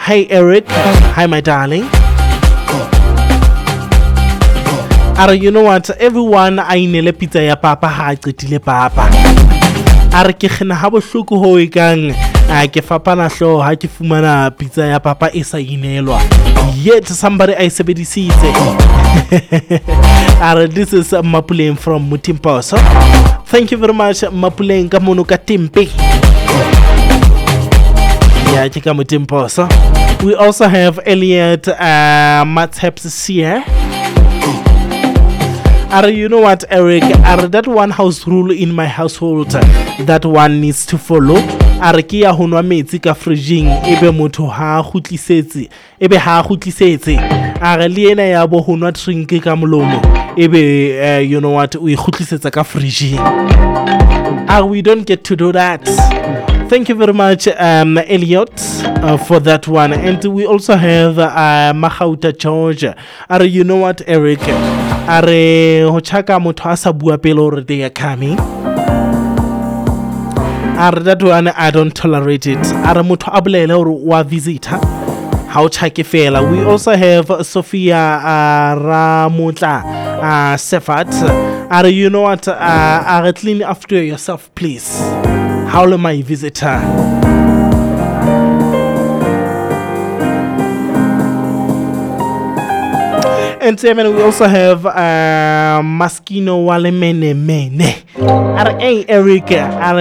Hi Eric, hi my darling. You know what, everyone I inele pizza ya papa ha qetile papa. Ke khena ha bohloko ho ekang ke fapana hlo ha ke fumana pizza ya papa e sa inelwa. Yet somebody I sebedisitse. This is Mapuleng from Mutimposo. Thank you very much Mapuleng ka mono ka tempe. Yeah, ke ka Mutimposo. We also have Elliot Matseps here. You know what, Eric? That one house rule in my household that one needs to follow. Ki ya honwa metsi ka fridging ebe motho ha khutlisetse ebe ha khutlisetse le ena ya bo honwa drink ka molomo ebe you know what, we khutlisetsa ka fridging. We don't get to do that. Thank you very much Elliot for that one. And we also have Mahauta George. You know what, Eric? Ho chaka motho a sa bua pele hore they are coming. That one I don't tolerate it. Motho a bolele hore wa visitor ha o chake fela. We also have Sophia Ramotla Sefat. You know what, clean after yourself please. How am I visitor? And we also have Maskino Walemene Mene. Eric,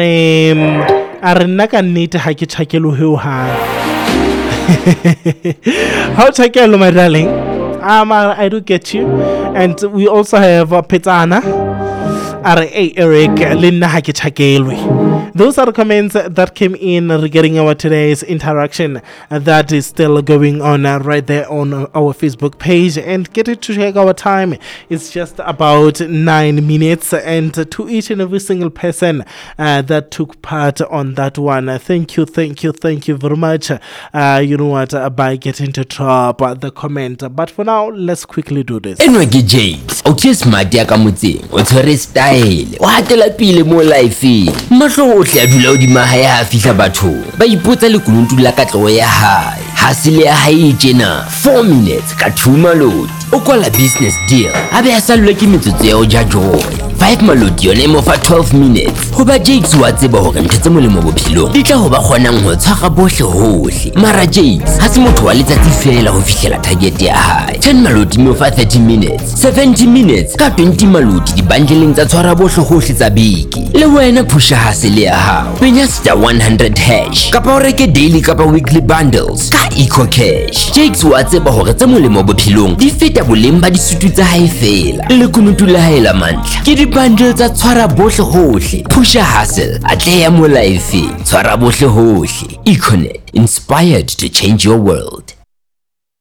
naka nete ha ke tshakelo ho ha. How tshakelo my darling? I do get you. And we also have Petana. Eric, Linna ha ke tshakelo. Those are the comments that came in regarding our today's interaction that is still going on right there on our Facebook page. And get it to check our time. It's just about 9 minutes. And to each and every single person that took part on that one, thank you very much. You know what, by getting to drop the comment. But for now, let's quickly do this. Enwege James, okay smart ya ka motseng, o tshwere style, o hatela pile mo life. Mahlo ohle a dula hodima hae ha fihla batho ba ipotsa le kununtu la katleho ya hae. Hasile ya hae tjena 4 minutes ka 2 malodi. O kwala business deal a be a salwe ke metsotso ya o ja joy. 5 malodi yone mo fa 12 minutes. Ho ba Jakes wa tseba hore ntho tse molemo bophelong di tla ho ba kgonang ho tshwara bohle hohle. Mara Jakes ha se motho wa letsatsi fela ho fihlela target ya hae. 10 malodi mo fa 30 minutes, 70 minutes ka 20 malodi di bundling tsa tshwara bohle hohle tsa beke. Le wena pusha hasile ya hao. Penya *100# kapa o reke daily kapa weekly bundles ka EcoCash. Jakes wa tseba hore tse molemo bophelong di feta boleng ba disutu tsa hae fela. Le kunutu la hae la mantlha ke di bundles tsa tshwara bohle hohle. Pusha hustle atleya mo life, tshwara bohle hohle. EcoNet, inspired to change your world.